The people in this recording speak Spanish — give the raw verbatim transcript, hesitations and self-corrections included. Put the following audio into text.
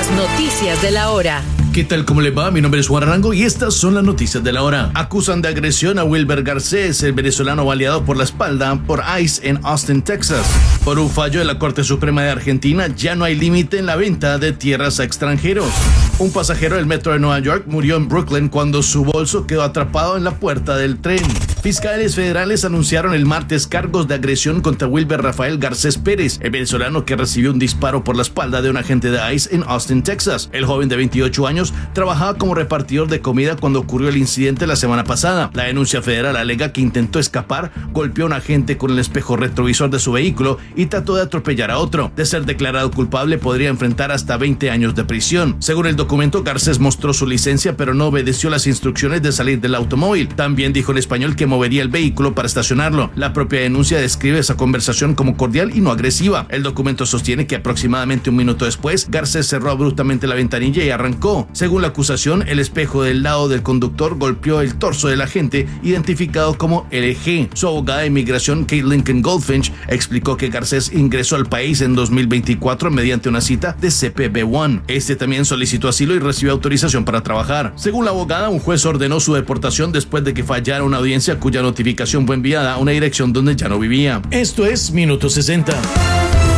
Las noticias de la hora. ¿Qué tal? ¿Cómo les va? Mi nombre es Juan Arango y estas son las noticias de la hora. Acusan de agresión a Wilber Garcés, el venezolano baleado por la espalda por ICE en Austin, Texas. Por un fallo de la Corte Suprema de Argentina, ya no hay límite en la venta de tierras a extranjeros. Un pasajero del metro de Nueva York murió en Brooklyn cuando su bolso quedó atrapado en la puerta del tren. Fiscales federales anunciaron el martes cargos de agresión contra Wilber Rafael Garcés Pérez, el venezolano que recibió un disparo por la espalda de un agente de ICE en Austin, Texas. El joven de veintiocho años trabajaba como repartidor de comida cuando ocurrió el incidente la semana pasada. La denuncia federal alega que intentó escapar, golpeó a un agente con el espejo retrovisor de su vehículo y trató de atropellar a otro. De ser declarado culpable, podría enfrentar hasta veinte años de prisión. Según el documento, Garcés mostró su licencia, pero no obedeció las instrucciones de salir del automóvil. También dijo en español que movería el vehículo para estacionarlo. La propia denuncia describe esa conversación como cordial y no agresiva. El documento sostiene que aproximadamente un minuto después, Garcés cerró abruptamente la ventanilla y arrancó. Según la acusación, el espejo del lado del conductor golpeó el torso del agente, identificado como L G. Su abogada de inmigración, Kate Lincoln Goldfinch, explicó que Garcés ingresó al país en dos mil veinticuatro mediante una cita de C P B uno. Este también solicitó asilo y recibió autorización para trabajar. Según la abogada, un juez ordenó su deportación después de que fallara una audiencia cuya notificación fue enviada a una dirección donde ya no vivía. Esto es Minuto sesenta.